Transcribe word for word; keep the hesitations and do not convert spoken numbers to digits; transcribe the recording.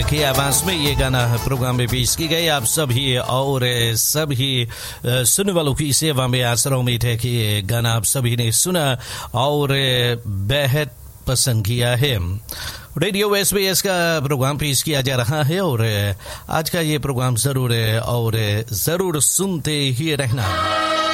की आवाज में ये गाना प्रोग्राम में पेश की गई आप सभी और सभी सुनने वालों की सेवा में। आशा उम्मीद है कि ये गाना आप सभी ने सुना और बेहद पसंद किया है। रेडियो एसबीएस का प्रोग्राम पेश किया जा रहा है और आज का ये प्रोग्राम जरूर और जरूर सुनते ही रहना।